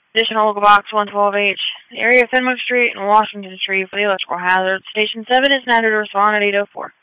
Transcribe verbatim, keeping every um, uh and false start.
Additional local box one twelve H. The area of Fenwick Street and Washington Street for the electrical hazard. Station seven is now to respond at eight oh four.